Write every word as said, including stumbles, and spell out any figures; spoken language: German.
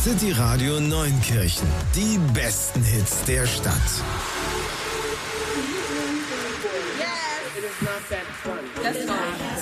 City Radio Neunkirchen. Die besten Hits der Stadt. Yes. It is not that fun. That's fine.